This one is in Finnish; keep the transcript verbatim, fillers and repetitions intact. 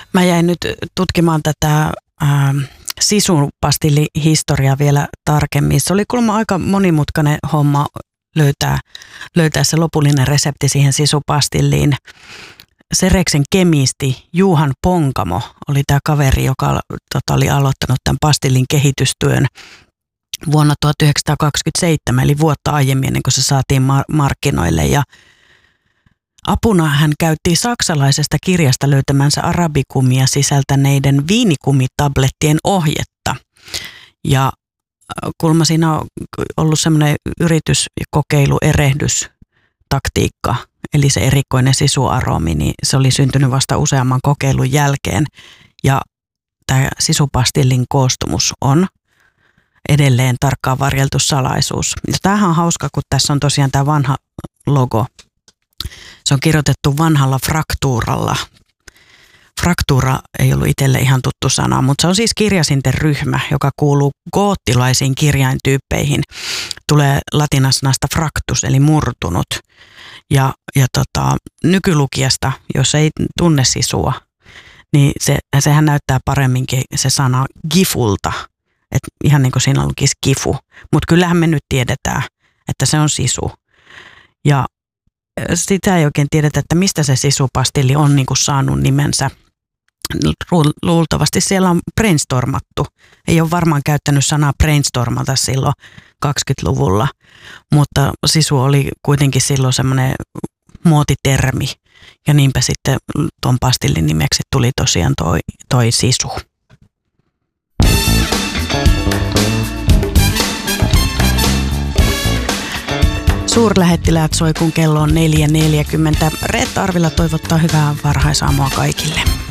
Mä jäin nyt tutkimaan tätä ää, sisupastillihistoriaa vielä tarkemmin. Se oli kuulemma aika monimutkainen homma löytää, löytää se lopullinen resepti siihen sisupastilliin. Sereksen kemisti Juhan Ponkamo oli tämä kaveri, joka tota, oli aloittanut tämän pastillin kehitystyön vuonna tuhatyhdeksänsataakaksikymmentäseitsemän, eli vuotta aiemmin, ennen kuin se saatiin markkinoille. Ja apuna hän käytti saksalaisesta kirjasta löytämänsä arabikumia sisältäneiden viinikumitablettien ohjetta. Ja kuulemma siinä on ollut semmoinen yritys, kokeilu, erehdys, taktiikka, eli se erikoinen sisuaromi, niin se oli syntynyt vasta useamman kokeilun jälkeen. Ja tämä sisupastillin koostumus on edelleen tarkkaan varjeltu salaisuus. Ja tämähän on hauska, kun tässä on tosiaan tämä vanha logo. Se on kirjoitettu vanhalla fraktuuralla. Fraktuura ei ollut itselle ihan tuttu sana, mutta se on siis kirjasinten ryhmä, joka kuuluu goottilaisiin kirjaintyyppeihin. Tulee latinassanasta fraktus, eli murtunut. Ja, ja tota, nykylukijasta, jos ei tunne sisua, niin se, sehän näyttää paremminkin se sana gifulta. Et ihan niin kuin siinä lukisi gifu. Mutta kyllähän me nyt tiedetään, että se on sisu. Ja sitä ei oikein tiedetä, että mistä se sisupastilli on niin kuin saanut nimensä. Luultavasti siellä on brainstormattu. Ei ole varmaan käyttänyt sanaa brainstormata silloin kaksikymmentäluvulla, mutta sisu oli kuitenkin silloin semmoinen muotitermi. Ja niinpä sitten tuon pastillin nimeksi tuli tosiaan toi, toi sisu. Suurlähettiläät soi, kun kello on neljä neljäkymmentä. Reetta Arvila toivottaa hyvää varhaisaamua kaikille.